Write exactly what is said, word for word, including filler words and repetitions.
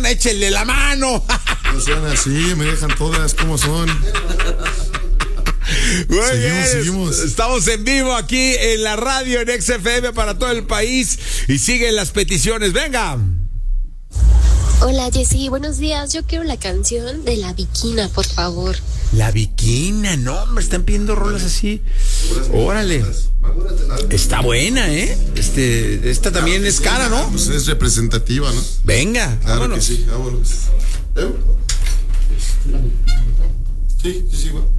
échenle la mano. No sean así, me dejan todas como son. Muy seguimos, bien. seguimos. Estamos en vivo aquí en la radio en X F M para todo el país y siguen las peticiones. Venga. Hola Jessy, buenos días. Yo quiero la canción de La Viquina, por favor. La Viquina, no, me están pidiendo rolas así. Órale. Está buena, ¿eh? Este, esta también es cara, ¿no? Pues es representativa, ¿no? Venga, Claro vámonos. que sí, vámonos. ¿Eh? Sí, sí, sí, bueno.